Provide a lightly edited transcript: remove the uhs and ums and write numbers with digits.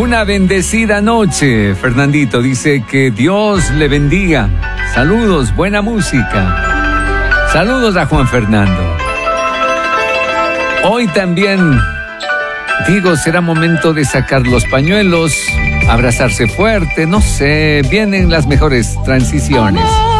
una bendecida noche. Fernandito dice que Dios le bendiga. Saludos, buena música. Saludos a Juan Fernando. Hoy también, digo, será momento de sacar los pañuelos, abrazarse fuerte, no sé, vienen las mejores transiciones.